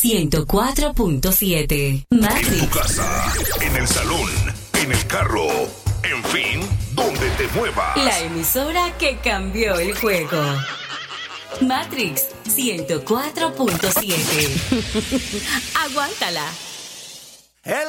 104.7. Matrix. En tu casa, en el salón, en el carro, en fin, donde te muevas. La emisora que cambió el juego. Matrix 104.7. Aguántala.